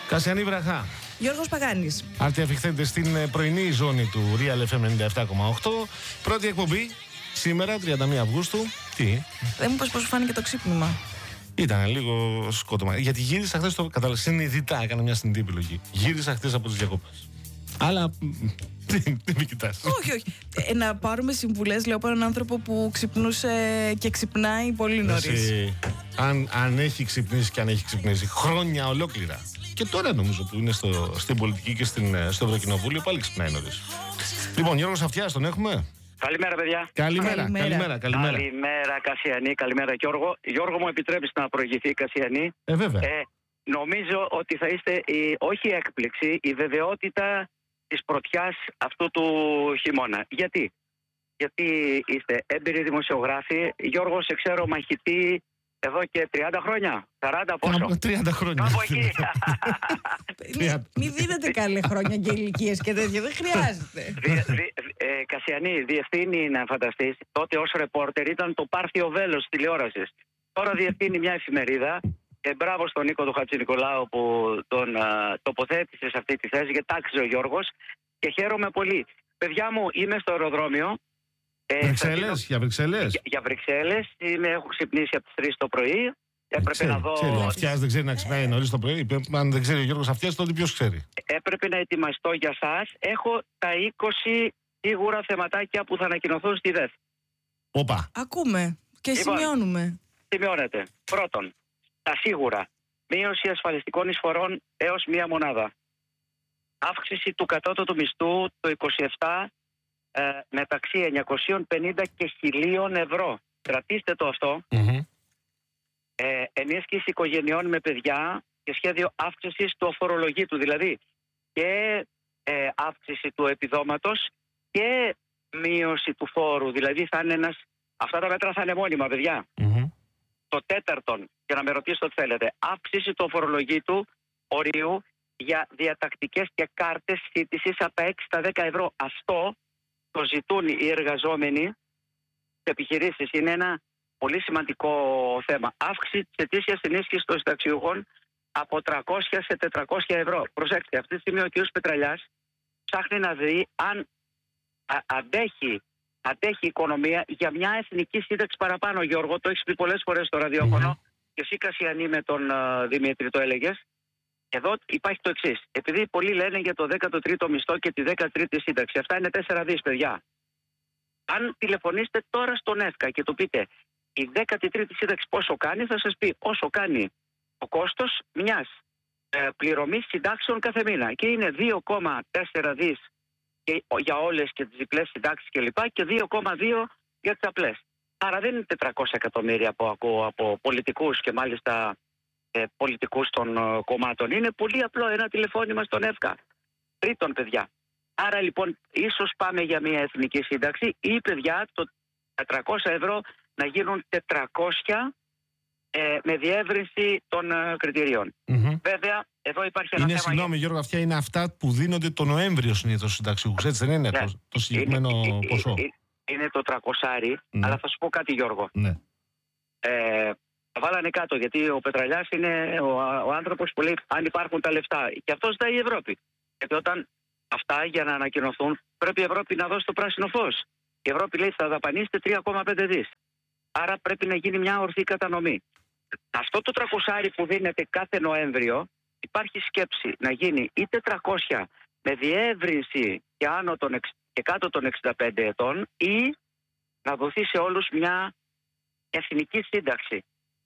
Κασιανή βραχά. Γιώργος Παγάνης. Άρτια αφιχθέντε στην πρωινή ζώνη του Real FM 97,8. Πρώτη εκπομπή σήμερα, 31 Αυγούστου. Τι? Δεν μου πες πώς σου φάνηκε το ξύπνημα. Ήταν λίγο σκότωμα. Γιατί γύρισα χθες το. Κατάλαβα, συνειδητά έκανα μια συνειδητή επιλογή. Γύρισα χθες από τις διακοπές. Αλλά. Τι με κοιτάς. Όχι. Να πάρουμε συμβουλές, λέω, από έναν άνθρωπο που ξυπνούσε και ξυπνάει πολύ νωρίς. Αν έχει ξυπνήσει και αν έχει ξυπνήσει χρόνια ολόκληρα. Και τώρα νομίζω που είναι στην πολιτική και στο Ευρωκοινοβούλιο πάλι ξυπνάει νωρίς. Λοιπόν, Γιώργος Αυτιάς, τον έχουμε. Καλημέρα, παιδιά. Καλημέρα. Καλημέρα, Κασιανή. Καλημέρα, Γιώργο. Γιώργο, μου επιτρέπεις να προηγηθεί η Κασιανή. Βέβαια. Νομίζω ότι θα είστε όχι η έκπληξη, η βεβαιότητα της πρωτιάς αυτού του χειμώνα. Γιατί είστε έμπειροι δημοσιογράφοι. Γιώργο, σε ξέρω μαχητή εδώ και 30 χρόνια. 40 πόσο? 30 χρόνια. Κάπου εκεί. Μην δίνετε καλή χρόνια και ηλικίες και τέτοια. Δεν χρειάζεται. Κασιανή, διευθύνει, να φανταστείς, τότε ως ρεπόρτερ ήταν το Πάρθιο Βέλος της τηλεόρασης. Τώρα διευθύνει μια εφημερίδα. Μπράβο στον Νίκο του Χατζηνικολάου που τον τοποθέτησε σε αυτή τη θέση, γιατί άξιζε ο Γιώργος και χαίρομαι πολύ. Παιδιά μου, είμαι στο αεροδρόμιο. Για Βρυξέλλες. Για Βρυξέλλες. Έχω ξυπνήσει από τις 3 το πρωί. Έπρεπε να δω. Ο Αυτιάς δεν ξέρει να ξυπνάει νωρίς το πρωί. Αν δεν ξέρει ο Γιώργος Αυτιάς, τότε ποιος ξέρει. Έπρεπε να ετοιμαστώ για σας. Έχω τα 20 σίγουρα θεματάκια που θα ανακοινωθούν στη ΔΕΘ. Οπα. Ακούμε και σημειώνουμε. Σημειώνεται. Πρώτον, τα σίγουρα. Μείωση ασφαλιστικών εισφορών έως 1 μονάδα. Αύξηση του κατώτατου μισθού το 27 μεταξύ 950 και 1.000 ευρώ. Κρατήστε το αυτό. Ενίσχυση οικογενειών με παιδιά και σχέδιο αύξησης του αφορολογήτου. Δηλαδή και αύξηση του επιδόματος και μείωση του φόρου. Δηλαδή θα είναι αυτά τα μέτρα θα είναι μόνιμα, παιδιά. Το τέταρτον, και να με ρωτήσετε ό,τι θέλετε, αύξηση του φορολογήτου ορίου για διατακτικές και κάρτες σύντησης από τα 6 στα 10 ευρώ. Αυτό το ζητούν οι εργαζόμενοι σε επιχειρήσεις. Είναι ένα πολύ σημαντικό θέμα. Αύξηση της ετήσιας ενίσχυσης των συνταξιούχων από 300 σε 400 ευρώ. Προσέξτε, αυτή τη στιγμή ο κ. Πετραλιάς ψάχνει να δει αν αντέχει η οικονομία για μια εθνική σύνταξη παραπάνω. Γιώργο, το έχεις πει πολλές φορές στο ραδιόφωνο και εσύ, Κασιανή, με τον Δημήτρη το έλεγες. Εδώ υπάρχει το εξής. Επειδή πολλοί λένε για το 13ο μισθό και τη 13η σύνταξη, αυτά είναι 4 δις, παιδιά. Αν τηλεφωνήσετε τώρα στον ΕΦΚΑ και του πείτε η 13η σύνταξη πόσο κάνει, θα σας πει όσο κάνει το κόστος μιας πληρωμής συντάξεων κάθε μήνα. Και είναι 2,4 δις για όλες και τις διπλές συντάξεις κλπ. Και 2,2 για τις απλές. Άρα δεν είναι 400 εκατομμύρια που ακούω από πολιτικούς και μάλιστα πολιτικούς των κομμάτων. Είναι πολύ απλό ένα τηλεφώνημα στον ΕΦΚΑ. Τρίτον, παιδιά. Άρα λοιπόν ίσως πάμε για μια εθνική σύνταξη ή, παιδιά, το 400 ευρώ να γίνουν 400 με διεύρυνση των κριτηρίων. Βέβαια, εδώ υπάρχει ένα θέμα. Συγγνώμη, Γιώργο, αυτά είναι αυτά που δίνονται το Νοέμβριο συνήθως στους συνταξιούχους. Έτσι δεν είναι το συγκεκριμένο ποσό? Είναι το 300, αλλά θα σου πω κάτι, Γιώργο. Ναι. Βάλανε κάτω, γιατί ο Πετραλιάς είναι ο άνθρωπος που λέει αν υπάρχουν τα λεφτά. Και αυτό ζητάει η Ευρώπη. Γιατί όταν αυτά για να ανακοινωθούν πρέπει η Ευρώπη να δώσει το πράσινο φως. Η Ευρώπη λέει θα δαπανίσετε 3,5 δις. Άρα πρέπει να γίνει μια ορθή κατανομή. Αυτό το 300 που δίνεται κάθε Νοέμβριο υπάρχει σκέψη να γίνει ή 400 με διεύρυνση και κάτω των 65 ετών ή να δοθεί σε όλους μια εθνική σύνταξη.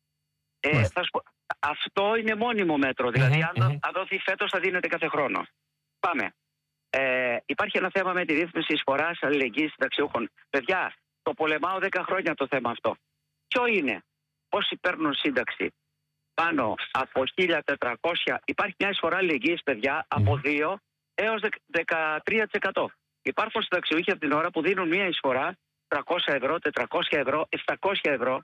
Θα σου πω, αυτό είναι μόνιμο μέτρο. Δηλαδή αν δοθεί φέτος θα δίνεται κάθε χρόνο. Πάμε. Υπάρχει ένα θέμα με τη ρύθμιση εισφοράς αλληλεγγύης συνταξιούχων. Παιδιά, το πολεμάω 10 χρόνια το θέμα αυτό. Ποιο είναι? Όσοι παίρνουν σύνταξη πάνω από 1.400, υπάρχει μια εισφορά αλληλεγγύης, παιδιά, από 2 έως 13%. Υπάρχουν συνταξιούχοι από την ώρα που δίνουν μια εισφορά 300 ευρώ, 400 ευρώ, 700 ευρώ.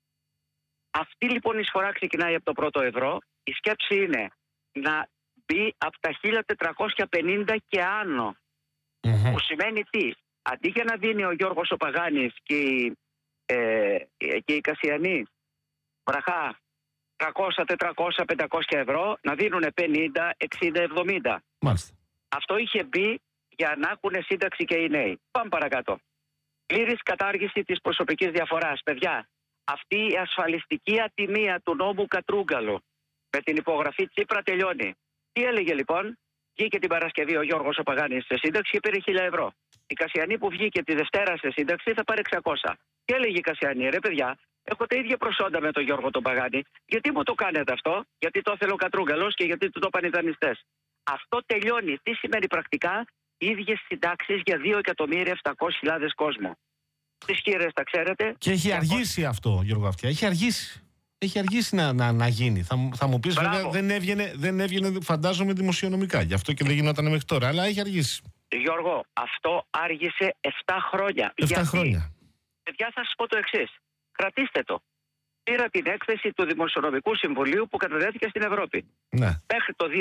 Αυτή λοιπόν η εισφορά ξεκινάει από το πρώτο ευρώ. Η σκέψη είναι να μπει από τα 1.450 και άνω. Που σημαίνει τι? Αντί για να δίνει ο Γιώργος ο Παγάνης και η Κασιανή βραχά 300, 400, 500 ευρώ, να δίνουν 50, 60, 70. Μάλιστα. Αυτό είχε μπει για να έχουν σύνταξη και οι νέοι. Πάμε παρακάτω. Πλήρης κατάργηση της προσωπικής διαφοράς. Παιδιά, αυτή η ασφαλιστική ατιμία του νόμου Κατρούγκαλου με την υπογραφή Τσίπρα τελειώνει. Τι έλεγε λοιπόν? Βγήκε την Παρασκευή ο Γιώργος ο Παγάνης σε σύνταξη και πήρε 1.000 ευρώ. Η Κασιανή που βγήκε τη Δευτέρα σε σύνταξη θα πάρει 600. Και έλεγε η Κασιανή, ρε παιδιά, έχω τα ίδια προσόντα με τον Γιώργο τον Παγάνη. Γιατί μου το κάνετε αυτό? Γιατί το ήθελε ο Κατρούγκαλος και γιατί του το είπαν οι δανειστές. Αυτό τελειώνει. Τι σημαίνει πρακτικά? Ίδιες συντάξεις για 2.700.000 κόσμο. Τις χείρες τα ξέρετε. Και έχει αργήσει αυτό, Γιώργο Αυτιά. Έχει αργήσει. Έχει αργήσει να γίνει. Θα μου πεις, βέβαια, δεν έβγαινε, φαντάζομαι, δημοσιονομικά. Γι' αυτό και δεν γινόταν μέχρι τώρα. Αλλά έχει αργήσει. Γιώργο, αυτό άργησε 7 χρόνια. 7 χρόνια. Παιδιά, θα σας πω το εξής. Κρατήστε το. Πήρα την έκθεση του Δημοσιονομικού Συμβουλίου που καταδέθηκε στην Ευρώπη. Ναι. Μέχρι το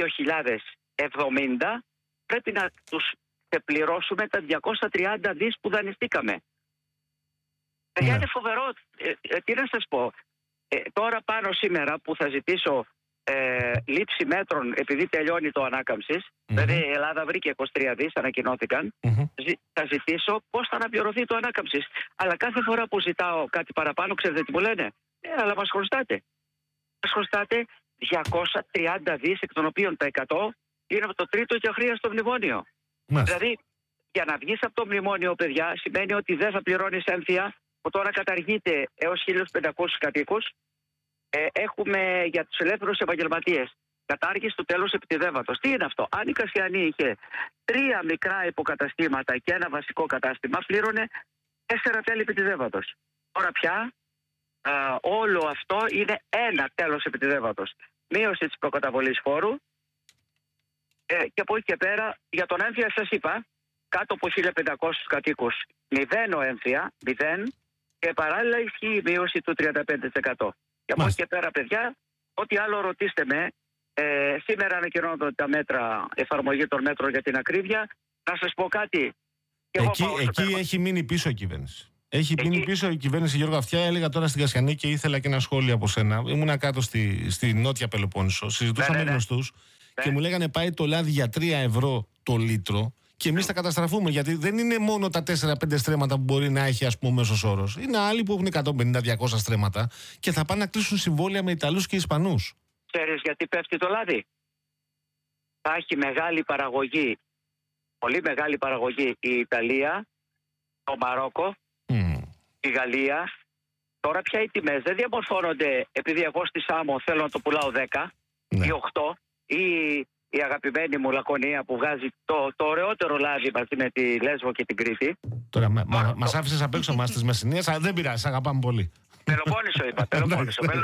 2070 πρέπει να τους πληρώσουμε τα 230 δις που δανειστήκαμε. Παιδιά, είναι φοβερό. Τι να σας πω. Τώρα πάνω σήμερα που θα ζητήσω λήψη μέτρων επειδή τελειώνει το ανάκαμψης, δηλαδή η Ελλάδα βρήκε 23 δις, ανακοινώθηκαν, θα ζητήσω πώς θα αναπληρωθεί το ανάκαμψης. Αλλά κάθε φορά που ζητάω κάτι παραπάνω, ξέρετε τι μου λένε? Αλλά μας χρωστάτε. Μας χρωστάτε 230 δις, εκ των οποίων τα 100 είναι από το τρίτο και αχρίαστο μνημόνιο. Δηλαδή, για να βγεις από το μνημόνιο, παιδιά, σημαίνει ότι δεν θα πληρώνεις έμφυα, που τώρα καταργείται έως 1.500 κατοίκους. Έχουμε για τους ελεύθερους επαγγελματίες κατάργηση του τέλους επιτιδεύματος. Τι είναι αυτό? Αν η Κασιανή είχε 3 μικρά υποκαταστήματα και ένα βασικό κατάστημα, πλήρωνε 4 τέλη επιτιδεύματος. Τώρα πια όλο αυτό είναι ένα τέλος επιτιδεύματος. Μείωση της προκαταβολής φόρου και από εκεί και πέρα για τον έμφυα σας είπα, κάτω από 1.500 κατοίκους 0 ο έμφυα, 0, και παράλληλα ισχύει η μείωση του 35%. Και από εκεί και πέρα, παιδιά, ό,τι άλλο ρωτήστε με, σήμερα ανακοινώνονται τα μέτρα, εφαρμογή των μέτρων για την ακρίβεια. Να σας πω κάτι. Εκεί έχει μείνει πίσω η κυβέρνηση. Έχει μείνει πίσω η κυβέρνηση, Γιώργο Αυτιά. Έλεγα τώρα στην Κασιανή και ήθελα και ένα σχόλιο από σένα. Ήμουνα κάτω στη Νότια Πελοπόννησο. Συζητούσαμε με γνωστούς και μου λέγανε πάει το λάδι για 3 ευρώ το λίτρο. Και εμείς θα καταστραφούμε, γιατί δεν είναι μόνο τα 4-5 στρέμματα που μπορεί να έχει, ας πούμε, ο μέσος όρος. Είναι άλλοι που έχουν 150-200 στρέμματα και θα πάνε να κλείσουν συμβόλαια με Ιταλούς και Ισπανούς. Ξέρεις γιατί πέφτει το λάδι? Θα έχει μεγάλη παραγωγή, πολύ μεγάλη παραγωγή η Ιταλία, το Μαρόκο, η Γαλλία. Τώρα πια οι τιμές δεν διαμορφώνονται επειδή εγώ στη Σάμο θέλω να το πουλάω 10 ή 8 ή η αγαπημένη μου Λακωνία που βγάζει το ωραιότερο λάδι μαζί με τη Λέσβο και την Κρήτη. Τώρα μας άφησες απ' έξω μας τις Μεσσηνίες, αλλά δεν πειράζει, αγαπάμε πολύ. Πελοπόννησο είπα, Πελοπόννησο. Ναι.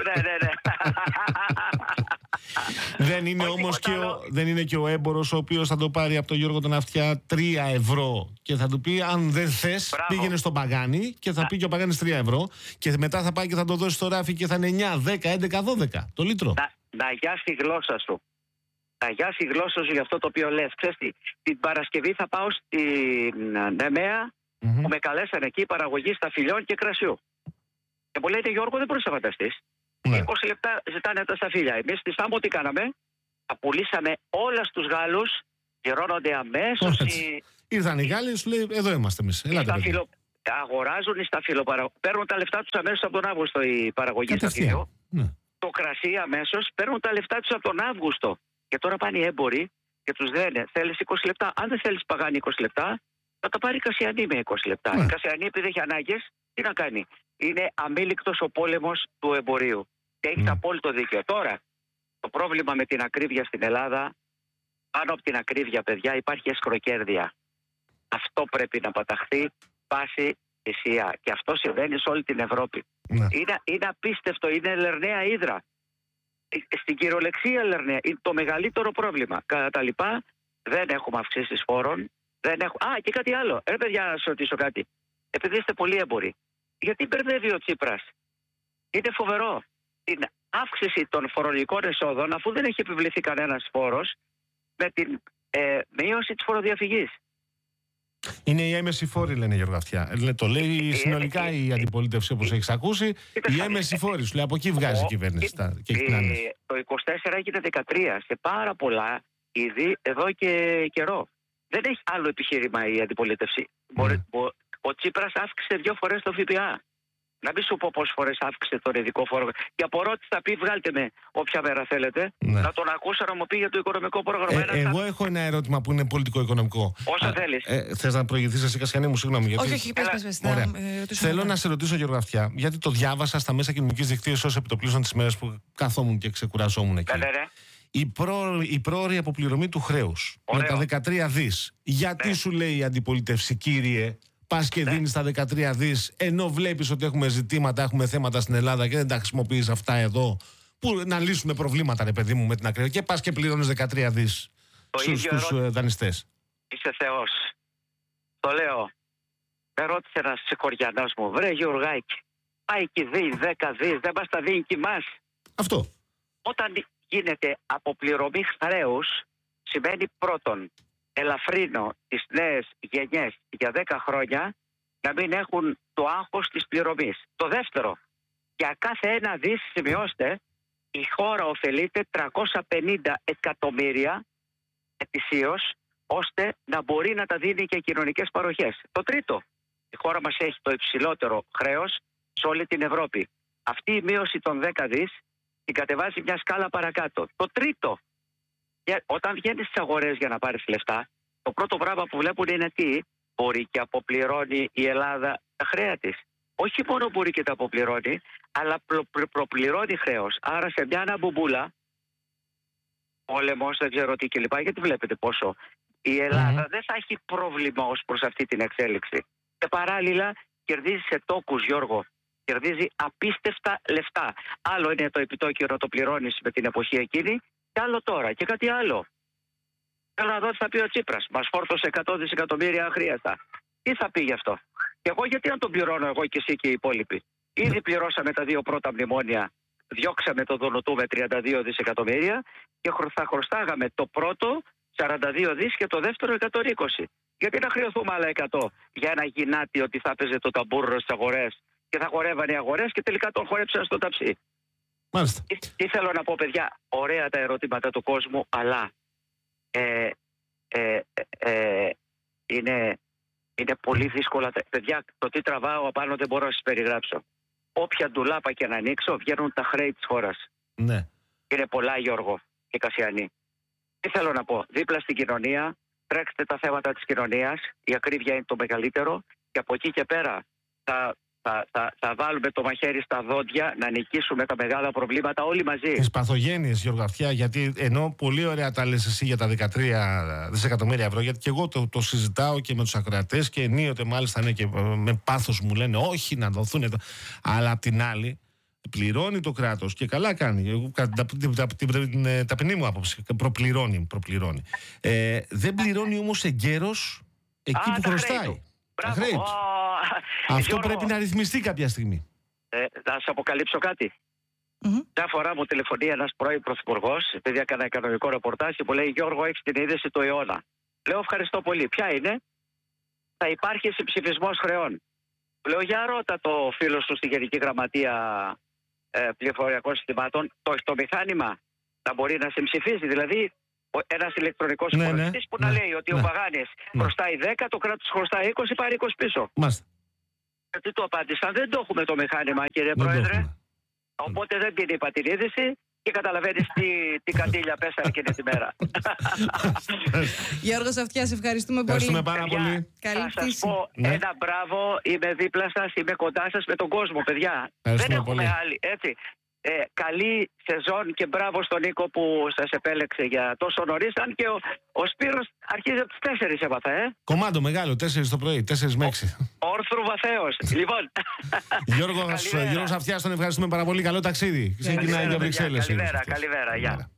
Δεν είναι και ο έμπορος ο οποίος θα το πάρει από τον Γιώργο τον Αυτιά 3 ευρώ και θα του πει αν δεν θες πήγαινε στον Παγάνη και θα πει και ο Παγάνης 3 ευρώ και μετά θα πάει και θα το δώσει στο ράφι και θα είναι 9, 10, 11, 12 το λίτρο. Να γιάσει η γλώσσα σου. Να γιάσει η γλώσσα σου για αυτό το οποίο λες. Ξέρεις τι, την Παρασκευή θα πάω στην Νεμαία που με καλέσανε εκεί παραγωγή σταφυλιών και κρασιού. Και μου λένε Γιώργο δεν μπορείς να φανταστείς. 20 λεπτά ζητάνε τα σταφύλια. Εμείς στη Σάμμο τι κάναμε? Απολύσαμε όλα στους Γάλλους, πληρώνονται αμέσως. Ήρθαν οι Γάλλοι, σου λέει εδώ είμαστε εμείς. Αγοράζουν οι σταφυλοπαραγωγοί. Παίρνουν τα λεφτά τους αμέσως από τον Αύγουστο η παραγωγή σταφύλιο. Το κρασί αμέσως παίρνουν τα λεφτά τους από τον Αύγουστο. Και τώρα πάνε οι έμποροι και τους λένε θέλεις 20 λεπτά. Αν δεν θέλεις Παγάνη 20 λεπτά, θα τα πάρει η Κασιανή με 20 λεπτά. Η Κασιανή επειδή έχει ανάγκες, τι να κάνει? Είναι αμήλικτος ο πόλεμος του εμπορίου. Και έχει απόλυτο δίκιο. Τώρα, το πρόβλημα με την ακρίβεια στην Ελλάδα, πάνω από την ακρίβεια, παιδιά, υπάρχει εσχροκέρδεια. Αυτό πρέπει να παταχθεί πάση θυσία. Και αυτό συμβαίνει σε όλη την Ευρώπη. Είναι απίστευτο, είναι λερναία ύδρα. Στην κυριολεξία λερναία, είναι το μεγαλύτερο πρόβλημα. Κατά τα λοιπά, δεν έχουμε αυξήσεις φόρων. Και κάτι άλλο. Παιδιά, να σας ρωτήσω κάτι. Επειδή είστε πολύ έμποροι, γιατί μπερδεύει ο Τσίπρας? Είναι φοβερό. Την αύξηση των φορολογικών εσόδων, αφού δεν έχει επιβληθεί κανένας φόρος, με την μείωση της φοροδιαφυγής. Είναι η έμεση φόρη, λένε, Γιώργο Αυτιά. Το λέει συνολικά η αντιπολίτευση, όπως έχεις ακούσει. Η έμεση φόρη, σου λέει, από εκεί βγάζει η κυβέρνηση. Το 24 έγινε 13 σε πάρα πολλά είδη εδώ και καιρό. Δεν έχει άλλο επιχείρημα η αντιπολίτευση. Ο Τσίπρας αύξησε 2 φορές το ΦΠΑ. Να μην σου πω πόσες φορές αύξησε τον ειδικό φόρο. Και απορώ τι θα πει, βγάλτε με όποια μέρα θέλετε. Ναι. Να τον ακούσω να μου πει για το οικονομικό πρόγραμμα. Εγώ έχω ένα ερώτημα που είναι πολιτικό-οικονομικό. Όσο θέλεις. Θες να προηγηθείς εσύ, Κασιανή μου, συγγνώμη. Γιατί... Όχι, πες. Θέλω να σε ρωτήσω, Γιώργο Αυτιά, γιατί το διάβασα στα μέσα κοινωνικής δικτύωσης ως επιτοπλίστων τις μέρες που καθόμουν και ξεκουραζόμουν εκεί. Η πρόωρη αποπληρωμή του χρέους με τα 13 δις. Γιατί σου λέει η αντιπολίτευση, κύριε, πας και δίνεις τα 13 δις, ενώ βλέπεις ότι έχουμε ζητήματα, έχουμε θέματα στην Ελλάδα και δεν τα χρησιμοποιείς αυτά εδώ, που να λύσουμε προβλήματα, ρε παιδί μου, με την ακρίβεια, και πας και πληρώνεις 13 δις στους δανειστές. Είσαι Θεός. Το λέω. Με ρώτησε ένας συγχωριανός μου, βρε Γιωργάκη, πάει και δει 10 δις, δεν μας τα δίνει και εμάς. Αυτό. Όταν γίνεται αποπληρωμή χρέους, σημαίνει πρώτον, ελαφρύνω τις νέες γενιές για 10 χρόνια να μην έχουν το άγχος της πληρωμής. Το δεύτερο, για κάθε 1 δις, σημειώστε, η χώρα ωφελείται 350 εκατομμύρια ετησίως, ώστε να μπορεί να τα δίνει και κοινωνικές παροχές. Το τρίτο, η χώρα μας έχει το υψηλότερο χρέος σε όλη την Ευρώπη. Αυτή η μείωση των 10 δις την κατεβάζει μια σκάλα παρακάτω. Το τρίτο, όταν βγαίνεις στις αγορές για να πάρεις λεφτά, το πρώτο πράγμα που βλέπουν είναι τι μπορεί και αποπληρώνει η Ελλάδα τα χρέα της. Όχι μόνο μπορεί και τα αποπληρώνει, αλλά προπληρώνει χρέος. Άρα σε μια αναμπομπούλα, πόλεμος, δεν ξέρω τι κλπ. Γιατί βλέπετε πόσο η Ελλάδα δεν θα έχει πρόβλημα ως προς αυτή την εξέλιξη. Και παράλληλα κερδίζει σε τόκους, Γιώργο. Κερδίζει απίστευτα λεφτά. Άλλο είναι το επιτόκιο να το πληρώνεις με την εποχή εκείνη, και άλλο τώρα. Και κάτι άλλο. Θέλω να δω τι θα πει ο Τσίπρας. Μας φόρτωσε 100 δισεκατομμύρια αχρίαστα. Τι θα πει γι' αυτό? Και εγώ γιατί να τον πληρώνω εγώ και εσύ και οι υπόλοιποι? Ήδη πληρώσαμε τα 2 πρώτα μνημόνια, διώξαμε το Δουνουτού με 32 δισεκατομμύρια και θα χρωστάγαμε το πρώτο 42 δις και το δεύτερο 120. Γιατί να χρεωθούμε άλλα 100 για ένα γυνάτι ότι θα έπαιζε το ταμπούρρο στις αγορές και θα χορεύανε οι αγορές και τελικά τον χορέψαν στο ταψί. Μάλιστα. Τι θέλω να πω, παιδιά? Ωραία τα ερωτήματα του κόσμου, αλλά είναι πολύ δύσκολα. Παιδιά, το τι τραβάω απάνω δεν μπορώ να σας περιγράψω. Όποια ντουλάπα και να ανοίξω, βγαίνουν τα χρέη της χώρας. Ναι. Είναι πολλά, Γιώργο και Κασιανή. Τι θέλω να πω? Δίπλα στην κοινωνία, τρέξτε τα θέματα της κοινωνίας. Η ακρίβεια είναι το μεγαλύτερο. Και από εκεί και πέρα θα βάλουμε το μαχαίρι στα δόντια να νικήσουμε τα μεγάλα προβλήματα όλοι μαζί. Τις παθογένειες, Γιώργο Αυτιά, γιατί ενώ πολύ ωραία τα λες εσύ για τα 13 δισεκατομμύρια ευρώ, γιατί και εγώ το συζητάω και με τους ακροατές και ενίοτε μάλιστα είναι και με πάθος μου λένε όχι να δοθούν. Αλλά απ' την άλλη πληρώνει το κράτος και καλά κάνει. Εγώ την ταπεινή μου άποψη προπληρώνει. Δεν πληρώνει όμως εγκαίρως εκεί που χρωστάει. Αυτό Γιώργο, πρέπει να ρυθμιστεί κάποια στιγμή. Θα σας αποκαλύψω κάτι. Μια φορά μου τηλεφωνεί ένας πρώην πρωθυπουργός, επειδή έκανα οικονομικό ρεπορτάζ, και μου λέει: Γιώργο, έχεις την είδηση του αιώνα. Λέω: ευχαριστώ πολύ. Ποια είναι? Θα υπάρχει συμψηφισμός χρεών. Λέω: για ρώτα το φίλο σου στη Γενική Γραμματεία Πληροφοριακών Συστημάτων, το μηχάνημα να μπορεί να συμψηφίζει. Δηλαδή, ένας ηλεκτρονικός υπολογιστής που να λέει ότι ο Παγάνης χρωστάει 10, το κράτος χρωστάει 20, πάρει 20 πίσω. Μάλιστα. Γιατί το απάντησαν, δεν το έχουμε το μηχάνημα, κύριε Πρόεδρε. Οπότε δεν την είπα την είδηση και καταλαβαίνεις τι καντήλια πέσανε εκείνη τη μέρα. Γιώργος Αυτιά, ευχαριστούμε πολύ. Ευχαριστούμε πάρα πολύ. Θα σας πω ένα μπράβο, είμαι δίπλα σας, είμαι κοντά σας με τον κόσμο, παιδιά. Δεν έχουμε άλλη, έτσι. Καλή σεζόν και μπράβο στον Νίκο που σας επέλεξε για τόσο νωρίς. Αν και ο Σπύρος αρχίζει από τις 4 έμαθα, Κομμάντο μεγάλο, 4 το πρωί, 4 με 6. Όρθρου βαθέως. Λοιπόν. Γιώργος Αυτιάς, τον ευχαριστούμε πάρα πολύ. Καλό ταξίδι. Ξεκινάει για Βρυξέλλες. Καλημέρα, γεια.